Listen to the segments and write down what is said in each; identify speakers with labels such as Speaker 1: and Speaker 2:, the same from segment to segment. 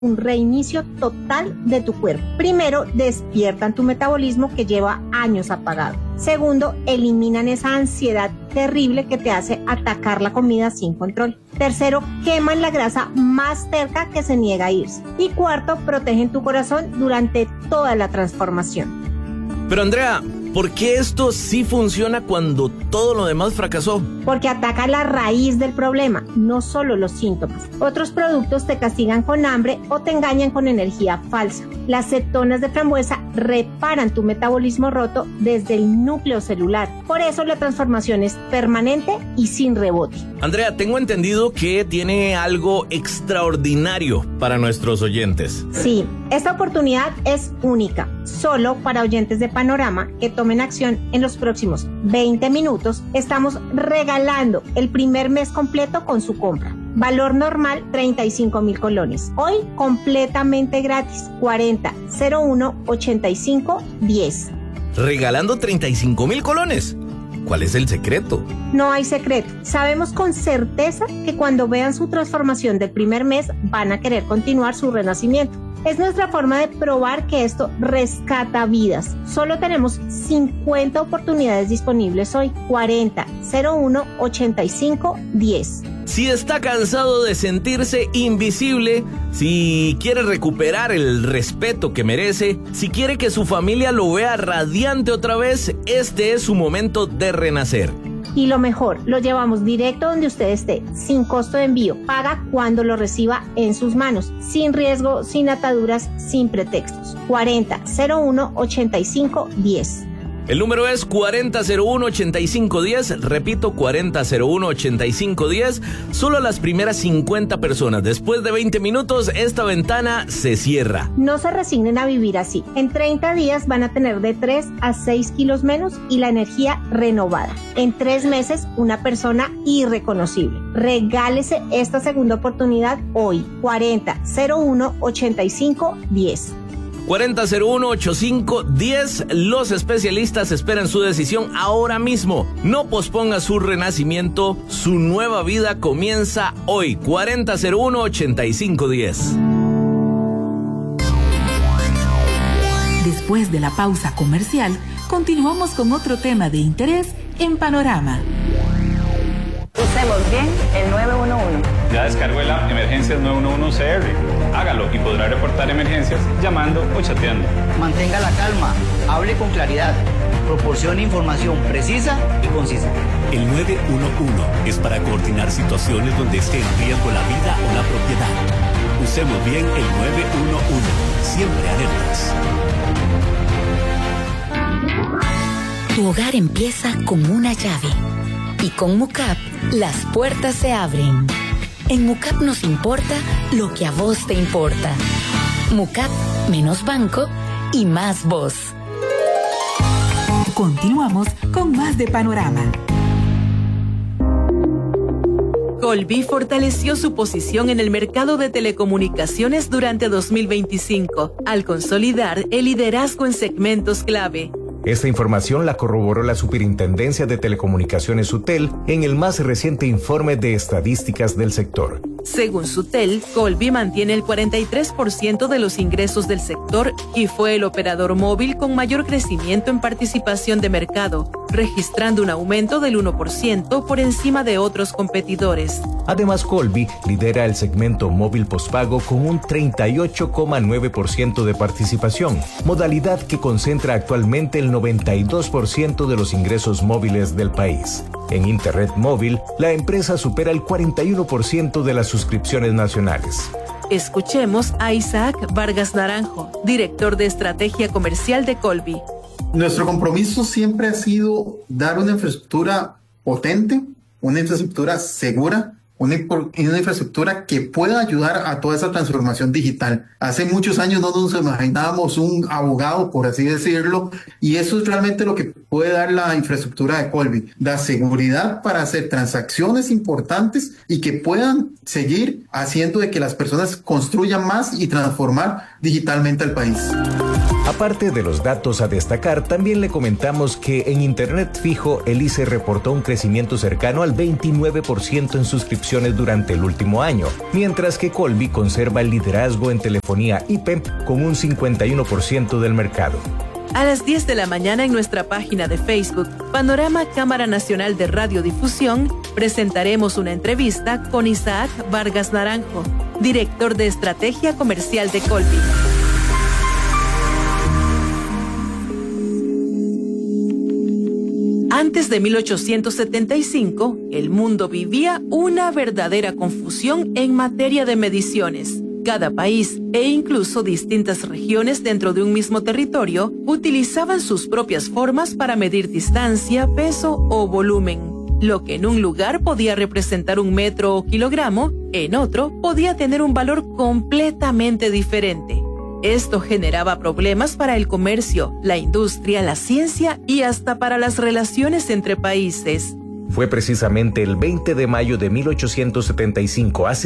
Speaker 1: un reinicio total de tu cuerpo. Primero, despiertan tu metabolismo que lleva años apagado. Segundo, eliminan esa ansiedad terrible que te hace atacar la comida sin control. Tercero, queman la grasa más terca que se niega a irse. Y cuarto, protegen tu corazón durante toda la transformación.
Speaker 2: Pero Andrea, ¿por qué esto sí funciona cuando todo lo demás fracasó?
Speaker 1: Porque ataca la raíz del problema, no solo los síntomas. Otros productos te castigan con hambre o te engañan con energía falsa. Las cetonas de frambuesa reparan tu metabolismo roto desde el núcleo celular. Por eso la transformación es permanente y sin rebote.
Speaker 2: Andrea, tengo entendido que tiene algo extraordinario para nuestros oyentes.
Speaker 1: Sí, esta oportunidad es única, solo para oyentes de Panorama que tomen acción en los próximos 20 minutos. Estamos regalando el primer mes completo con su compra. Valor normal 35,000 colones. Hoy completamente gratis. 40 01 85 10.
Speaker 2: ¿Regalando 35,000 colones? ¿Cuál es el secreto?
Speaker 1: No hay secreto. Sabemos con certeza que cuando vean su transformación del primer mes van a querer continuar su renacimiento. Es nuestra forma de probar que esto rescata vidas. Solo tenemos 50 oportunidades disponibles hoy. 40 01 85 10.
Speaker 2: Si está cansado de sentirse invisible, si quiere recuperar el respeto que merece, si quiere que su familia lo vea radiante otra vez, este es su momento de renacer.
Speaker 1: Y lo mejor, lo llevamos directo donde usted esté, sin costo de envío. Paga cuando lo reciba en sus manos, sin riesgo, sin ataduras, sin pretextos. 40 01 85 10.
Speaker 2: El número es 4001-8510, repito, 4001-8510, solo las primeras 50 personas. Después de 20 minutos, esta ventana se cierra.
Speaker 1: No se resignen a vivir así. En 30 días van a tener de 3 a 6 kilos menos y la energía renovada. En 3 meses, una persona irreconocible. Regálese esta segunda oportunidad hoy. 4001-8510.
Speaker 2: 4001-8510. Los especialistas esperan su decisión ahora mismo. No posponga su renacimiento. Su nueva vida comienza hoy. 4001-8510.
Speaker 3: Después de la pausa comercial, continuamos con otro tema de interés en Panorama.
Speaker 4: Usemos bien el 911.
Speaker 5: Ya descargó el app Emergencias 911 CR. Hágalo y podrá reportar emergencias llamando o chateando.
Speaker 6: Mantenga la calma, hable con claridad, proporcione información precisa y concisa.
Speaker 7: El 911 es para coordinar situaciones donde esté en riesgo la vida o la propiedad. Usemos bien el 911, siempre alertas.
Speaker 8: Tu hogar empieza con una llave. Y con Mucap, las puertas se abren. En Mucap nos importa lo que a vos te importa. Mucap, menos banco y más voz.
Speaker 3: Continuamos con más de Panorama.
Speaker 9: Colby fortaleció su posición en el mercado de telecomunicaciones durante 2025, al consolidar el liderazgo en segmentos clave.
Speaker 10: Esta información la corroboró la Superintendencia de Telecomunicaciones Sutel en el más reciente informe de estadísticas del sector.
Speaker 9: Según Sutel, Colby mantiene el 43% de los ingresos del sector y fue el operador móvil con mayor crecimiento en participación de mercado, registrando un aumento del 1% por encima de otros competidores.
Speaker 10: Además, Colby lidera el segmento móvil postpago con un 38,9% de participación, modalidad que concentra actualmente el 92% de los ingresos móviles del país. En Internet móvil, la empresa supera el 41% de las suscripciones nacionales.
Speaker 9: Escuchemos a Isaac Vargas Naranjo, director de estrategia comercial de Colby.
Speaker 11: Nuestro compromiso siempre ha sido dar una infraestructura potente, una infraestructura segura, una infraestructura que pueda ayudar a toda esa transformación digital. Hace muchos años no nos imaginábamos un abogado, por así decirlo, y eso es realmente lo que puede dar la infraestructura de Colby. Da seguridad para hacer transacciones importantes y que puedan seguir haciendo de que las personas construyan más y transformar digitalmente al país.
Speaker 10: Aparte de los datos a destacar, también le comentamos que en Internet fijo el ICE reportó un crecimiento cercano al 29% en suscripciones durante el último año, mientras que Colby conserva el liderazgo en telefonía IP con un 51% del mercado.
Speaker 9: A las 10 de la mañana en nuestra página de Facebook, Panorama Cámara Nacional de Radiodifusión, presentaremos una entrevista con Isaac Vargas Naranjo, director de Estrategia Comercial de Colby. Antes de 1875, el mundo vivía una verdadera confusión en materia de mediciones. Cada país e incluso distintas regiones dentro de un mismo territorio utilizaban sus propias formas para medir distancia, peso o volumen. Lo que en un lugar podía representar un metro o kilogramo, en otro podía tener un valor completamente diferente. Esto generaba problemas para el comercio, la industria, la ciencia y hasta para las relaciones entre países.
Speaker 10: Fue precisamente el 20 de mayo de 1875, hace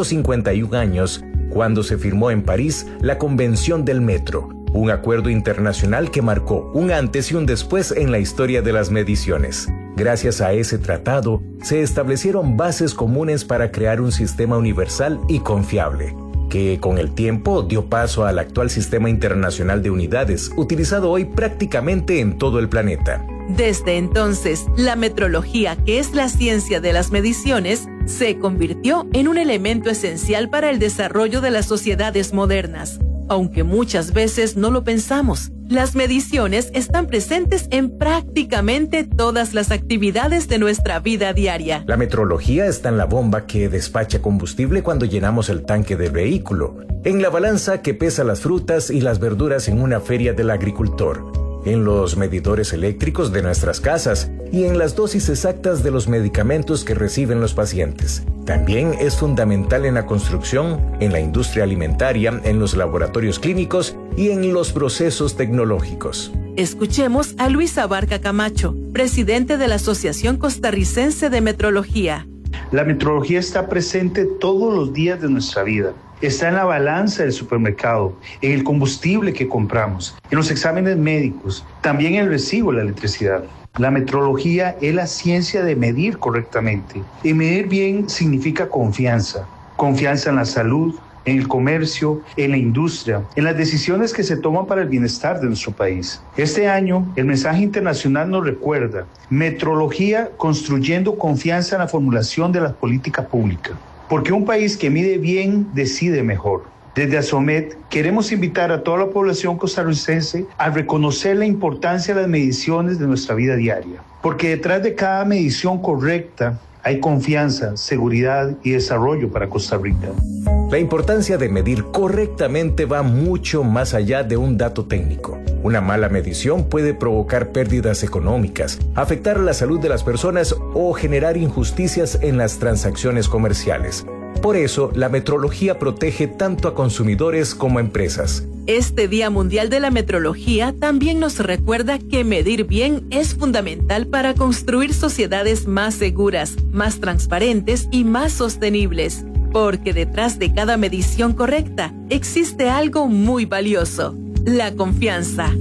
Speaker 10: 151 años, cuando se firmó en París la Convención del Metro, un acuerdo internacional que marcó un antes y un después en la historia de las mediciones. Gracias a ese tratado, se establecieron bases comunes para crear un sistema universal y confiable, que con el tiempo dio paso al actual sistema internacional de unidades, utilizado hoy prácticamente en todo el planeta.
Speaker 9: Desde entonces, la metrología, que es la ciencia de las mediciones, se convirtió en un elemento esencial para el desarrollo de las sociedades modernas. Aunque muchas veces no lo pensamos, las mediciones están presentes en prácticamente todas las actividades de nuestra vida diaria.
Speaker 10: La metrología está en la bomba que despacha combustible cuando llenamos el tanque del vehículo, en la balanza que pesa las frutas y las verduras en una feria del agricultor, en los medidores eléctricos de nuestras casas y en las dosis exactas de los medicamentos que reciben los pacientes. También es fundamental en la construcción, en la industria alimentaria, en los laboratorios clínicos y en los procesos tecnológicos.
Speaker 9: Escuchemos a Luis Abarca Camacho, presidente de la Asociación Costarricense de Metrología.
Speaker 12: La metrología está presente todos los días de nuestra vida. Está en la balanza del supermercado, en el combustible que compramos, en los exámenes médicos, también en el recibo de la electricidad. La metrología es la ciencia de medir correctamente. Y medir bien significa confianza. Confianza en la salud, en el comercio, en la industria, en las decisiones que se toman para el bienestar de nuestro país. Este año, el mensaje internacional nos recuerda: metrología construyendo confianza en la formulación de la política pública. Porque un país que mide bien decide mejor. Desde ASOMED queremos invitar a toda la población costarricense a reconocer la importancia de las mediciones de nuestra vida diaria. Porque detrás de cada medición correcta hay confianza, seguridad y desarrollo para Costa Rica.
Speaker 10: La importancia de medir correctamente va mucho más allá de un dato técnico. Una mala medición puede provocar pérdidas económicas, afectar la salud de las personas o generar injusticias en las transacciones comerciales. Por eso, la metrología protege tanto a consumidores como a empresas.
Speaker 9: Este Día Mundial de la Metrología también nos recuerda que medir bien es fundamental para construir sociedades más seguras, más transparentes y más sostenibles. Porque detrás de cada medición correcta existe algo muy valioso: la confianza.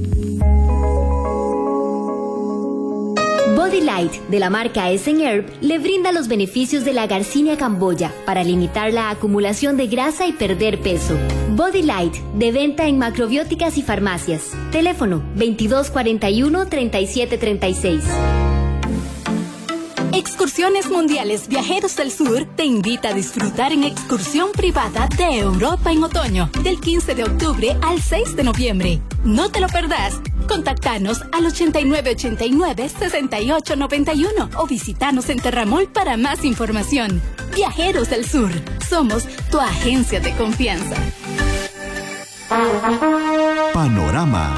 Speaker 13: Body Light, de la marca Essen Herb, le brinda los beneficios de la Garcinia camboya para limitar la acumulación de grasa y perder peso. Body Light, de venta en macrobióticas y farmacias. Teléfono 2241-3736.
Speaker 14: Excursiones Mundiales Viajeros del Sur te invita a disfrutar en excursión privada de Europa en otoño, del 15 de octubre al 6 de noviembre. No te lo perdás. Contactanos al 8989-6891 o visitanos en Terramol para más información. Viajeros del Sur, somos tu agencia de confianza.
Speaker 15: Panorama.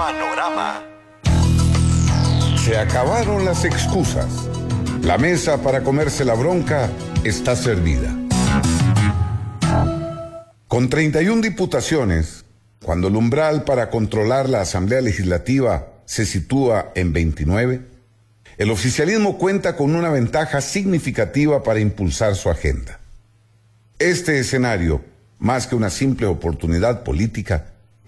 Speaker 15: Se acabaron las excusas. La mesa para comerse la bronca está servida. Con 31 diputaciones, cuando el umbral para controlar la Asamblea Legislativa se sitúa en 29, el oficialismo cuenta con una ventaja significativa para impulsar su agenda. Este escenario, más que una simple oportunidad política,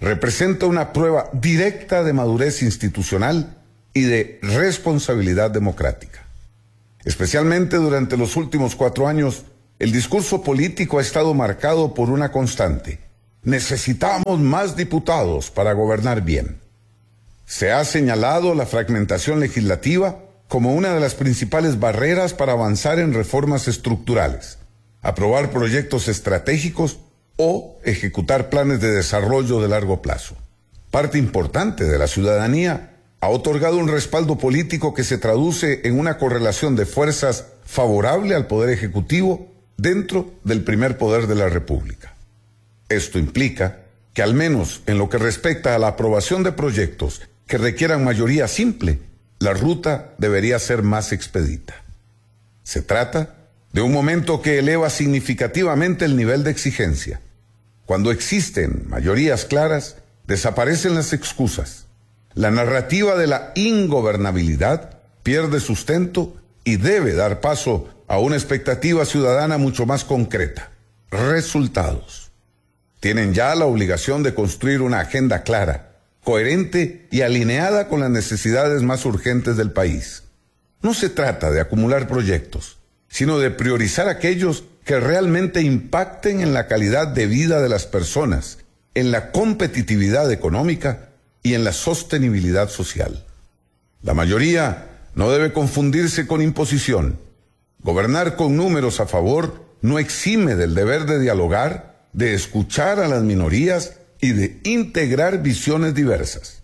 Speaker 15: representa una prueba directa de madurez institucional y de responsabilidad democrática. Especialmente durante los últimos 4 años, el discurso político ha estado marcado por una constante: necesitamos más diputados para gobernar bien. Se ha señalado la fragmentación legislativa como una de las principales barreras para avanzar en reformas estructurales, aprobar proyectos estratégicos o ejecutar planes de desarrollo de largo plazo. Parte importante de la ciudadanía ha otorgado un respaldo político que se traduce en una correlación de fuerzas favorable al Poder Ejecutivo dentro del primer poder de la República. Esto implica que, al menos en lo que respecta a la aprobación de proyectos que requieran mayoría simple, la ruta debería ser más expedita. Se trata de un momento que eleva significativamente el nivel de exigencia. Cuando existen mayorías claras, desaparecen las excusas. La narrativa de la ingobernabilidad pierde sustento y debe dar paso a una expectativa ciudadana mucho más concreta: resultados. Tienen ya la obligación de construir una agenda clara, coherente y alineada con las necesidades más urgentes del país. No se trata de acumular proyectos, sino de priorizar aquellos que realmente impacten en la calidad de vida de las personas, en la competitividad económica y en la sostenibilidad social. La mayoría no debe confundirse con imposición. Gobernar con números a favor no exime del deber de dialogar, de escuchar a las minorías y de integrar visiones diversas.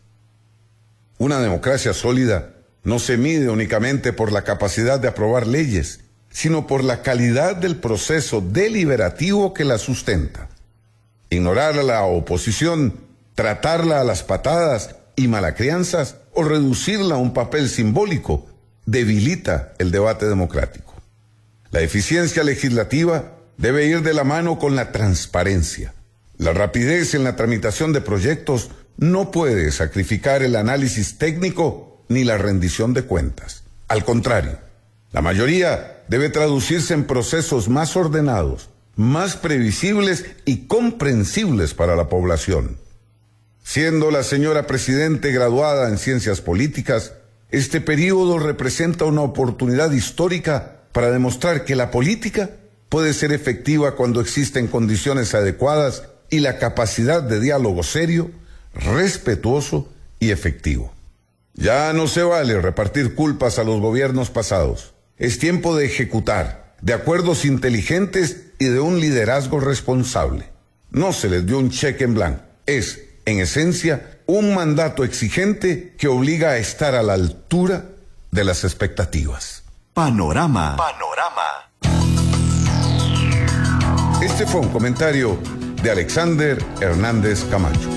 Speaker 15: Una democracia sólida no se mide únicamente por la capacidad de aprobar leyes, sino por la calidad del proceso deliberativo que la sustenta. Ignorar a la oposición, tratarla a las patadas y malacrianzas o reducirla a un papel simbólico debilita el debate democrático. La eficiencia legislativa debe ir de la mano con la transparencia. La rapidez en la tramitación de proyectos no puede sacrificar el análisis técnico ni la rendición de cuentas. Al contrario, la mayoría debe traducirse en procesos más ordenados, más previsibles y comprensibles para la población. Siendo la señora Presidente graduada en Ciencias Políticas, este periodo representa una oportunidad histórica para demostrar que la política puede ser efectiva cuando existen condiciones adecuadas y la capacidad de diálogo serio, respetuoso y efectivo. Ya no se vale repartir culpas a los gobiernos pasados. Es tiempo de ejecutar, de acuerdos inteligentes y de un liderazgo responsable. No se les dio un cheque en blanco. Es, en esencia, un mandato exigente que obliga a estar a la altura de las expectativas.
Speaker 16: Panorama.
Speaker 15: Este fue un comentario de Alexander Hernández Camacho.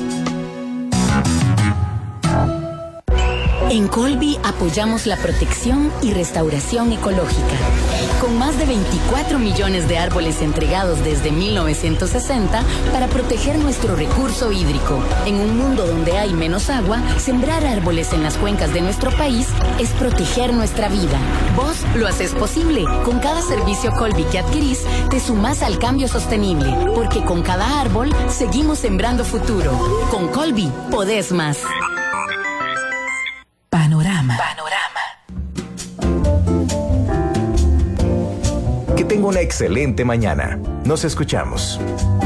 Speaker 8: En Colby apoyamos la protección y restauración ecológica. Con más de 24 millones de árboles entregados desde 1960 para proteger nuestro recurso hídrico. En un mundo donde hay menos agua, sembrar árboles en las cuencas de nuestro país es proteger nuestra vida. Vos lo haces posible. Con cada servicio Colby que adquirís, te sumás al cambio sostenible. Porque con cada árbol, seguimos sembrando futuro. Con Colby, podés más.
Speaker 3: Panorama.
Speaker 10: Que tenga una excelente mañana. Nos escuchamos.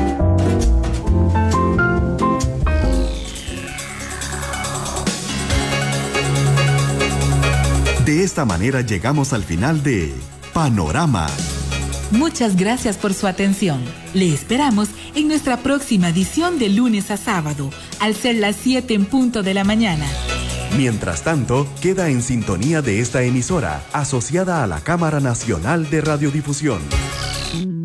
Speaker 16: De esta manera llegamos al final de Panorama.
Speaker 3: Muchas gracias por su atención. Le esperamos en nuestra próxima edición de lunes a sábado, al ser las 7 en punto de la mañana.
Speaker 16: Mientras tanto, queda en sintonía de esta emisora, asociada a la Cámara Nacional de Radiodifusión.